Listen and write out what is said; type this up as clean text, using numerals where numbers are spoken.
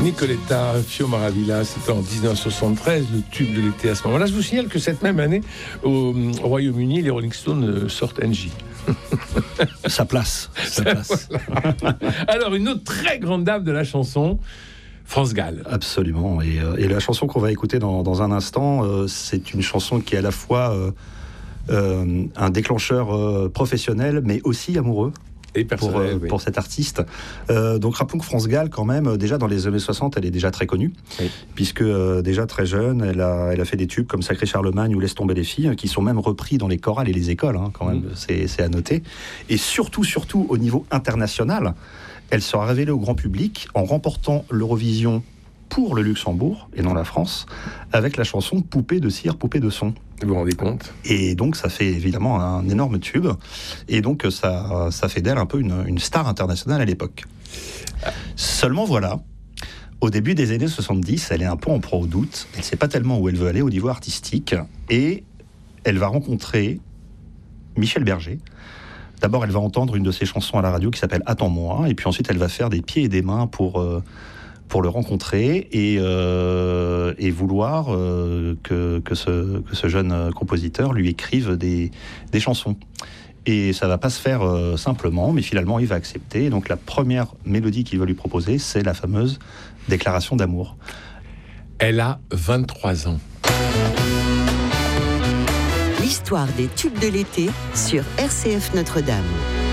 Nicoletta Fio Maravilla, c'était en 1973, le tube de l'été à ce moment-là. Je vous signale que cette même année, au Royaume-Uni, les Rolling Stones sortent NJ. Ça place. Voilà. Alors, une autre très grande dame de la chanson, France Gall. Absolument. Et la chanson qu'on va écouter dans un instant, c'est une chanson qui est à la fois un déclencheur professionnel, mais aussi amoureux. Et personnel, pour cet artiste. Donc rappelons que France Gall, quand même, déjà dans les années 60, elle est déjà très connue, puisque déjà très jeune, elle a fait des tubes comme Sacré Charlemagne ou Laisse tomber les filles, qui sont même repris dans les chorales et les écoles, quand même, c'est à noter. Et surtout, au niveau international, elle sera révélée au grand public en remportant l'Eurovision pour le Luxembourg, et non la France, avec la chanson Poupée de cire, poupée de son. Vous vous rendez compte ? Et donc, ça fait évidemment un énorme tube. Et donc, ça fait d'elle un peu une star internationale à l'époque. Seulement, voilà, au début des années 70, elle est un peu en proie au doute. Elle ne sait pas tellement où elle veut aller au niveau artistique. Et elle va rencontrer Michel Berger. D'abord, elle va entendre une de ses chansons à la radio qui s'appelle « Attends-moi ». Et puis ensuite, elle va faire des pieds et des mains pour le rencontrer et vouloir que ce jeune compositeur lui écrive des chansons. Et ça va pas se faire simplement, mais finalement il va accepter. Et donc la première mélodie qu'il va lui proposer, c'est la fameuse déclaration d'amour. Elle a 23 ans. L'histoire des tubes de l'été sur RCF Notre-Dame.